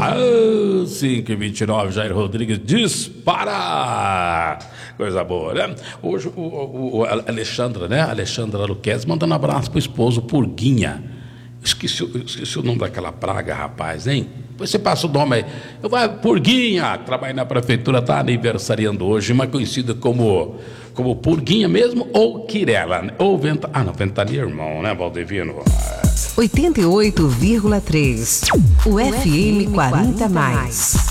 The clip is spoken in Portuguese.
Ah, 5h29, Jair Rodrigues dispara! Coisa boa, né? Hoje o Alexandra, né? Alexandra Luquez mandando um abraço pro esposo Purguinha. Esqueci o nome daquela praga, rapaz, hein? Você passa o nome aí. Purguinha, trabalha na prefeitura, tá aniversariando hoje, mas conhecida como Purguinha mesmo, ou Quirela, ou Ventania, irmão, né, Valdevino? 88,3. O FM 40+.